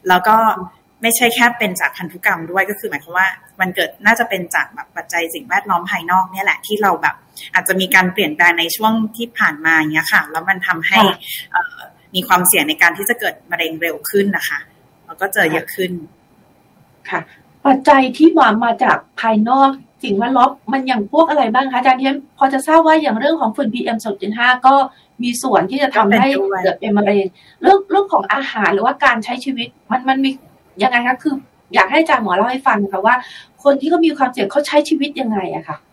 แล้วก็ไม่ใช่แค่เป็นจากพันธุกรรมด้วยก็คือหมายความว่ามันเกิดน่าจะเป็นจากแบบปัจจัยสิ่งแวดล้อมภายนอกเนี่ยแหละที่เราแบบอาจจะมีการเปลี่ยนแปลงในช่วงที่ผ่านมาอย่างเงี้ยค่ะแล้วมันทำให้มีความเสี่ยงในการที่จะเกิดมะเร็งเร็วขึ้นนะคะแล้วก็เจอเยอะขึ้นค่ะปัจจัยที่มาจากภายนอกสิ่งแวดล้อมมันอย่างพวกอะไรบ้างคะอาจารย์ที่พอจะทราบว่าอย่างเรื่องของฝุ่น PM 2.5 ก็มีส่วนที่จะทำให้เกิดเป็นมะเร็งเรื่องของอาหารหรือว่าการใช้ชีวิตมันมียังไงคะคืออยากให้อาจารย์หมอเล่าให้ฟังค่ะว่าคนที่เขามีความเสี่ยงเขาใช้ชีวิตยังไงอะค่ะ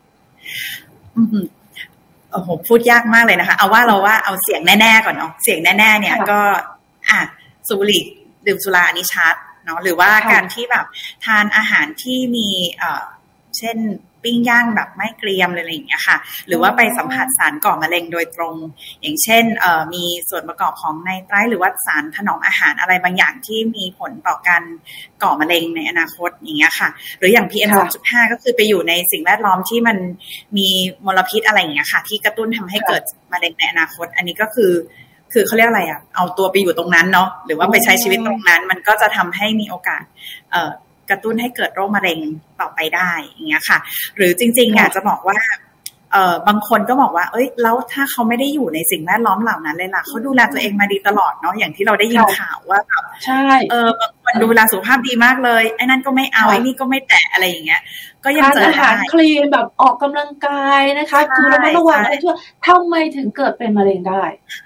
โอ้โหพูดยากมากเลยนะคะเอาว่าเอาเสียงแน่ๆก่อนเนาะเสียงแน่ๆเนี่ยก็สูบบุหรี่ดื่มสุราอันนี้ชัดเนาะหรือว่าการที่แบบทานอาหารที่มีเช่นปิ้งย่างแบบไม่เกรียมอะไรอย่างเงี้ยค่ะหรือว่าไปสัมผัสสารก่อมะเร็งโดยตรงอย่างเช่นมีส่วนประกอบของไนไตรท์หรือว่าสารถนอมอาหารอะไรบางอย่างที่มีผลต่อการก่อมะเร็งในอนาคตอย่างเงี้ยค่ะหรืออย่าง PM 2.5 ก็คือไปอยู่ในสิ่งแวดล้อมที่มันมีมลพิษอะไรอย่างเงี้ยค่ะที่กระตุ้นทำให้เกิดมะเร็งในอนาคตอันนี้ก็คือเขาเรียกอะไรเอาตัวไปอยู่ตรงนั้นเนาะหรือว่าไปใช้ชีวิตตรงนั้นมันก็จะทำให้มีโอกาสกระตุ้นให้เกิดโรคมะเร็งต่อไปได้อย่างเงี้ยค่ะหรือจริงๆอยากจะบอกว่าบางคนก็บอกว่าเอ้ยแล้วถ้าเขาไม่ได้อยู่ในสิ่งแวดล้อมเหล่านั้นเลยล่ะเขาดูแลตัวเองมาดีตลอดเนาะอย่างที่เราได้ยินข่าวว่าแบบใช่บางคนดูแลสุขภาพดีมากเลยไอ้นั่นก็ไม่เอาไอ้นี่ก็ไม่แตะอะไรอย่างเงี้ยก็ยังเจออาหารคลีนแบบออกกำลังกายนะคะคือเราไม่ระวังอะไรทั่วทำไมถึงเกิดเป็นมะเร็งได้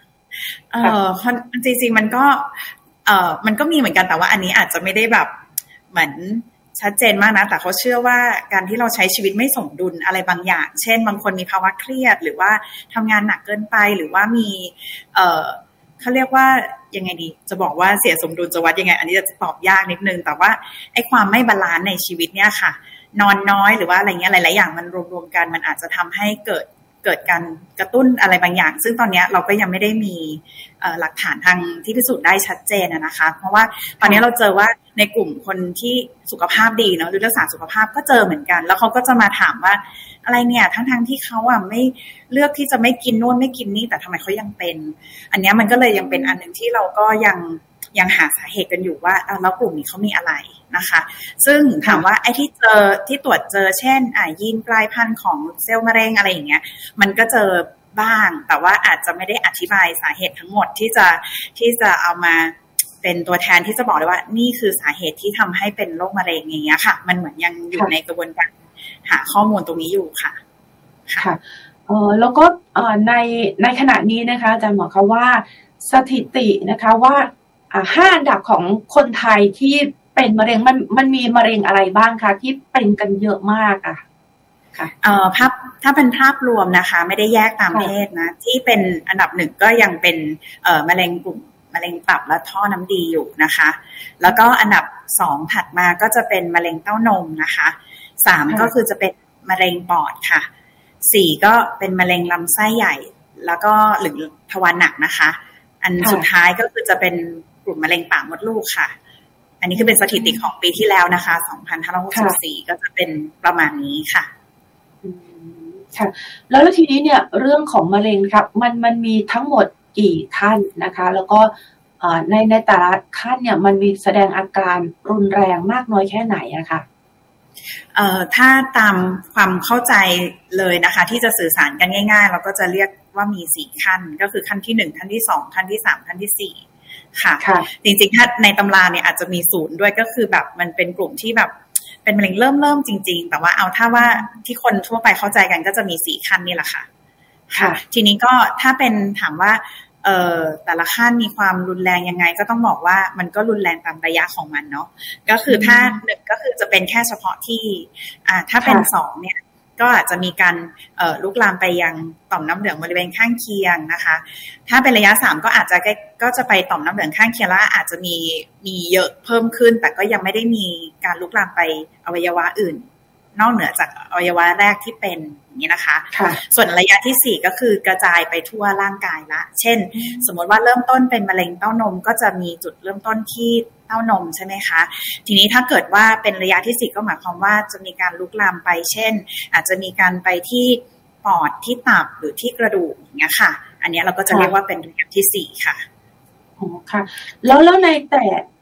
จริงๆมันก็มีเหมือนกันแต่ว่าอันนี้อาจจะไม่ได้แบบเหมือนชัดเจนมากนะแต่เขาเชื่อว่าการที่เราใช้ชีวิตไม่สมดุลอะไรบางอย่างเช่นบางคนมีภาวะเครียดหรือว่าทำงานหนักเกินไปหรือว่ามีเขาเรียกว่ายังไงดีจะบอกว่าเสียสมดุลจะวัดยังไงอันนี้จะตอบยากนิดนึงแต่ว่าไอ้ความไม่บาลานซ์ในชีวิตเนี่ยค่ะนอนน้อยหรือว่าอะไรเงี้ยหลายๆอย่างมันรวมๆกันมันอาจจะทำให้เกิดการกระตุ้นอะไรบางอย่างซึ่งตอนนี้เราก็ยังไม่ได้มีหลักฐานทางที่พิสูจน์ได้ชัดเจนนะคะเพราะว่าตอนนี้เราเจอว่าในกลุ่มคนที่สุขภาพดีเนาะหรือรักษาสุขภาพก็เจอเหมือนกันแล้วเขาก็จะมาถามว่าอะไรเนี่ยทั้งที่เขาไม่เลือกที่จะไม่กินนู่นไม่กินนี่แต่ทำไมเขายังเป็นอันนี้มันก็เลยยังเป็นอันหนึ่งที่เราก็ยังหาสาเหตุกันอยู่ว่าแล้วกลุ่มนี้เขามีอะไรนะคะซึ่งถามว่าไอ้ที่ตรวจเจอเช่นยีนกลายพันธุ์ของเซลล์มะเร็งอะไรอย่างเงี้ยมันก็เจอบ้างแต่ว่าอาจจะไม่ได้อธิบายสาเหตุทั้งหมดที่จะเอามาเป็นตัวแทนที่จะบอกได้ว่านี่คือสาเหตุที่ทำให้เป็นโรคมะเร็งอย่างเงี้ยค่ะมันเหมือนยังอยู่ในกระบวนการหาข้อมูลตรงนี้อยู่ค่ะค่ะแล้วก็ในขณะนี้นะคะอาจารย์หมอคะว่าสถิตินะคะว่า5 อันดับของคนไทยที่เป็นมะเร็งมันมีมะเร็งอะไรบ้างคะที่เป็นกันเยอะมากค่ะถ้าเป็นภาพรวมนะคะไม่ได้แยกตามเพศนะที่เป็นอันดับ1ก็ยังเป็นมะเร็งกลุ่มมะเร็งตับและท่อน้ำดีอยู่นะคะแล้วก็อันดับ2ถัดมาก็จะเป็นมะเร็งเต้านมนะคะ3ก็คือจะเป็นมะเร็งปอดค่ะ4ก็เป็นมะเร็งลำไส้ใหญ่แล้วก็หรือทวารหนักนะคะอันสุดท้ายก็คือจะเป็นกลุ่มมะเร็งปากมดลูกค่ะอันนี้คือเป็นสถิติของปีที่แล้วนะคะ2564ก็จะเป็นประมาณนี้ค่ะค่ะแล้วทีนี้เนี่ยเรื่องของมะเร็งครับมันมีทั้งหมดกี่ขั้นนะคะแล้วก็ในแต่ละขั้นเนี่ยมันมีแสดงอาการรุนแรงมากน้อยแค่ไหนนะคะถ้าตามความเข้าใจเลยนะคะที่จะสื่อสารกันง่ายๆเราก็จะเรียกว่ามี4ขั้นก็คือขั้นที่1ขั้นที่2ขั้นที่3ขั้นที่4ค่ะจริงๆถ้าในตำราเนี่ยอาจจะมี0ด้วยก็คือแบบมันเป็นกลุ่มที่แบบเป็นมะเร็งเริ่มจริงๆแต่ว่าเอาถ้าว่าที่คนทั่วไปเข้าใจกันก็จะมี4ขั้นนี่แหละค่ะค่ะทีนี้ก็ถ้าเป็นถามว่าแต่ละขั้นมีความรุนแรงยังไงก็ต้องบอกว่ามันก็รุนแรงตามระยะของมันเนาะก็คือถ้า1ก็คือจะเป็นแค่เฉพาะที่ถ้าเป็น2เนี่ยก็อาจจะมีการลุกลามไปยังต่อมน้ำเหลืองบริเวณข้างเคียงนะคะถ้าเป็นระยะ3ก็อาจจะก็จะไปต่อมน้ำเหลืองข้างเคียงแล้วอาจจะมีเยอะเพิ่มขึ้นแต่ก็ยังไม่ได้มีการลุกลามไปอวัยวะอื่นนอกเหนือจากอวัยวะแรกที่เป็นอย่างนี้นะคะส่วนระยะที่4ก็คือกระจายไปทั่วร่างกายละเช่นสมมติว่าเริ่มต้นเป็นมะเร็งเต้านมก็จะมีจุดเริ่มต้นที่เต้านมใช่ไหมคะทีนี้ถ้าเกิดว่าเป็นระยะที่4ก็หมายความว่าจะมีการลุกลามไปเช่นอาจจะมีการไปที่ปอดที่ตับหรือที่กระดูกอย่างเงี้ยค่ะอันนี้เราก็จะเรียกว่าเป็นระยะที่4ค่ะอ๋อค่ะแล้วใน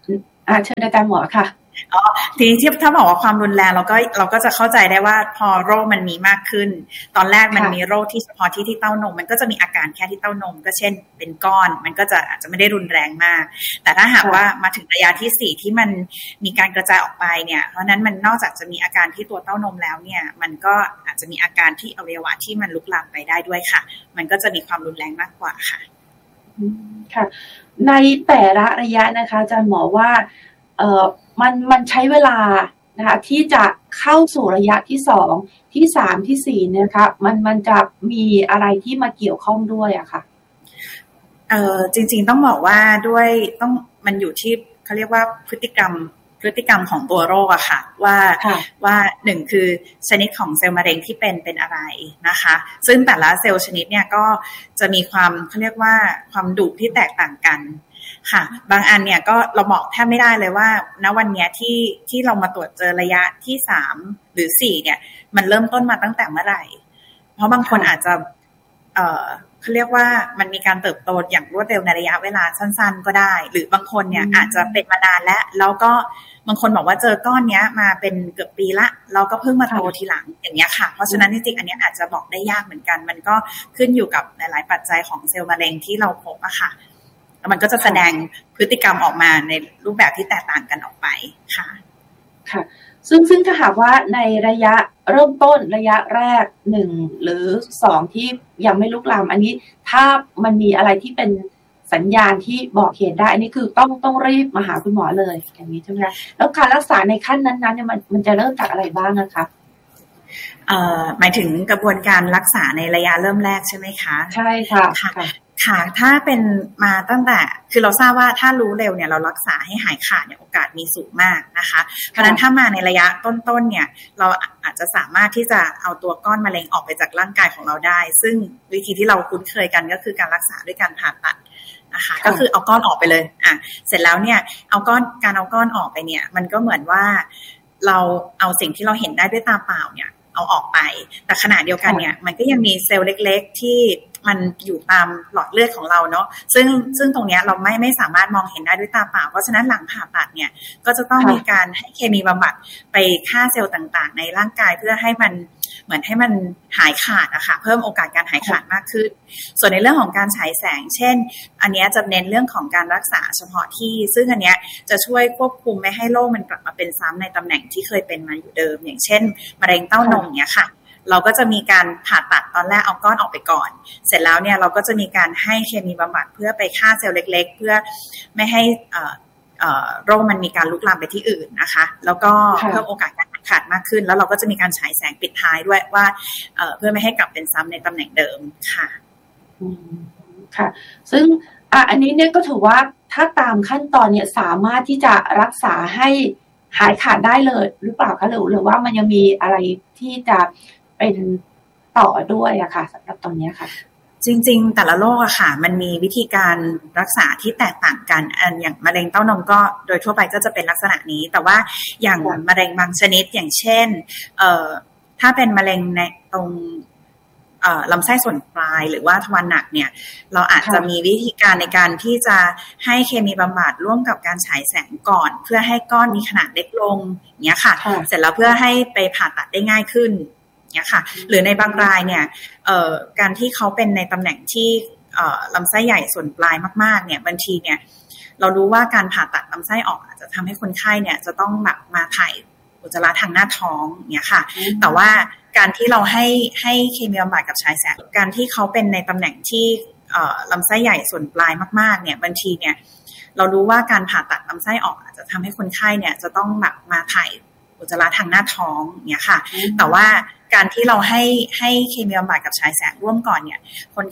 เชิญอาจารย์หมอค่ะทีนี้ถ้าบอกว่าความรุนแรงเราก็จะเข้าใจได้ว่าพอโรคมันมีมากขึ้นตอนแรกมันมีโรคที่เฉพาะที่เต้านมมันก็จะมีอาการแค่ที่เต้านมก็เช่นเป็นก้อนมันก็จะอาจจะไม่ได้รุนแรงมากแต่ถ้าหากว่ามาถึงระยะที่4ที่มันมีการกระจายออกไปเนี่ยเพราะนั้นมันนอกจากจะมีอาการที่ตัวเต้านมแล้วเนี่ยมันก็อาจจะมีอาการที่อวัยวะที่มันลุกลามไปได้ด้วยค่ะมันก็จะมีความรุนแรงมากกว่าค่ะค่ะในแต่ละระยะนะคะอาจารย์หมอว่ามันใช้เวลานะคะที่จะเข้าสู่ระยะที่2ที่3ที่4นะคะมันจะมีอะไรที่มาเกี่ยวข้องด้วยอะค่ะจริงๆต้องบอกว่าด้วยมันอยู่ที่เขาเรียกว่าพฤติกรรมของตัวโรคอะค่ะว่าหนึ่งคือชนิดของเซลล์มะเร็งที่เป็นอะไรนะคะซึ่งแต่ละเซลล์ชนิดเนี่ยก็จะมีความเขาเรียกว่าความดุที่แตกต่างกันค่ะบางอันเนี่ยก็เราบอกแทบไม่ได้เลยว่าณวันนี้ที่เรามาตรวจเจอระยะที่3หรือ4เนี่ยมันเริ่มต้นมาตั้งแต่เมื่อไหร่เพราะบางคนอาจจะเขาเรียกว่ามันมีการเติบโตอย่างรวดเร็วในระยะเวลาสั้นๆก็ได้หรือบางคนเนี่ยอาจจะเป็นมานานแล้วก็บางคนบอกว่าเจอก้อนเนี้ยมาเป็นเกือบปีละเราก็เพิ่งมาโตทีหลังอย่างเงี้ยค่ะเพราะฉะนั้นจริงๆอันนี้อาจจะบอกได้ยากเหมือนกันมันก็ขึ้นอยู่กับหลายๆปัจจัยของเซลล์มะเร็งที่เราพบอะค่ะมันก็จะแสดงพฤติกรรมออกมาในรูปแบบที่แตกต่างกันออกไปค่ะค่ะซึ่งถ้าหากว่าในระยะเริ่มต้นระยะแรก1หรือ2ที่ยังไม่ลุกลามอันนี้ถ้ามันมีอะไรที่เป็นสัญญาณที่บอกเหตุได้อันนี้คือต้องรีบมาหาคุณหมอเลยอย่างนี้ใช่ไหมคะแล้วการรักษาในขั้นนั้นๆเนี่ยมันจะเริ่มจากอะไรบ้างนะคะหมายถึงกระบวนการรักษาในระยะเริ่มแรกใช่ไหมคะใช่ค่ะค่ะถ้าเป็นมาตั้งแต่คือเราทราบว่าถ้ารู้เร็วเนี่ยเรารักษาให้หายขาดเนี่ยโอกาสมีสูงมากนะคะเพราะฉะนั้นถ้ามาในระยะต้นๆเนี่ยเราอาจจะสามารถที่จะเอาตัวก้อนมะเร็งออกไปจากร่างกายของเราได้ซึ่งวิธีที่เราคุ้นเคยกันก็คือการรักษาด้วยการผ่าตัดนะคะก็คือเอาก้อนออกไปเลยเสร็จแล้วเนี่ยการเอาก้อนออกไปเนี่ยมันก็เหมือนว่าเราเอาสิ่งที่เราเห็นได้ด้วยตาเปล่าเนี่ยเอาออกไปแต่ขณะเดียวกันเนี่ยมันก็ยังมีเซลล์เล็กๆที่มันอยู่ตามหลอดเลือดของเราเนาะซึ่งตรงนี้เราไม่สามารถมองเห็นได้ด้วยตาเปล่าเพราะฉะนั้นหลังผ่าตัดเนี่ยก็จะต้องมีการให้เคมีบำบัดไปฆ่าเซลล์ต่างๆในร่างกายเพื่อให้มันเหมือนให้มันหายขาดนะคะเพิ่มโอกาสการหายขาดมากขึ้นส่วนในเรื่องของการฉายแสงเช่นอันนี้จะเน้นเรื่องของการรักษาเฉพาะที่ซึ่งอันนี้จะช่วยควบคุมไม่ให้โรคมันกลับมาเป็นซ้ำในตำแหน่งที่เคยเป็นมาอยู่เดิมอย่างเช่นมะเร็งเต้านมเนี่ยค่ะเราก็จะมีการผ่าตัดตอนแรกเอาก้อนออกไปก่อนเสร็จแล้วเนี่ยเราก็จะมีการให้เคมีบำบัดเพื่อไปฆ่าเซลล์เล็กๆเพื่อไม่ให้โรคมันมีการลุกลามไปที่อื่นนะคะแล้วก็เพิ่มโอกาสการขาดมากขึ้นแล้วเราก็จะมีการฉายแสงปิดท้ายด้วยว่าเพื่อไม่ให้กลับเป็นซ้ำในตำแหน่งเดิมค่ะค่ะซึ่งอันนี้เนี่ยก็ถือว่าถ้าตามขั้นตอนเนี่ยสามารถที่จะรักษาให้หายขาดได้เลยหรือเปล่าคะหรือว่ามันยังมีอะไรที่จะเป็นต่อด้วยอะค่ะสำหรับตอนนี้ค่ะจริงๆแต่ละโรคอะค่ะมันมีวิธีการรักษาที่แตกต่างกันอย่างมะเร็งเต้านมก็โดยทั่วไปก็จะเป็นลักษณะนี้แต่ว่าอย่างมะเร็งบางชนิดอย่างเช่นถ้าเป็นมะเร็งในตรงลำไส้ส่วนปลายหรือว่าทวารหนักเนี่ยเราอาจจะมีวิธีการในการที่จะให้เคมีบำบัดร่วมกับการฉายแสงก่อนเพื่อให้ก้อนมีขนาดเล็กลงเนี้ยค่ะเสร็จแล้วเพื่อให้ไปผ่าตัดได้ง่ายขึ้นเนี้ยค่ะหรือในบางรายเนี่ยการที่เขาเป็นในตำแหน่งที่ลำไส้ใหญ่ส่วนปลายมากๆเนี่ยบางทีเนี่ยเรารู้ว่าการผ่าตัดลำไส้ออกอาจจะทำให้คนไข้เนี่ยจะต้องแบบมาถ่ายอุจจาระทางหน้าท้องเนี้ยค่ะแต่ว่าการที่เราให้เคมีบำบัดกับฉายแสงการที่เขาเป็นในตำแหน่งที่ลำไส้ใหญ่ส่วนปลายมากๆเนี่ยบางทีเนี่ยเรารู้ว่าการผ่าตัดลำไส้ออกอาจจะทำให้คนไข้เนี่ยจะต้องแบบมาถ่ายอุจจาระทางหน้าท้องเนี่ยค่ะแต่ว่าการที่เราให้เคมีบำบัดกับฉายแสงร่วมก่อนเนี่ยคน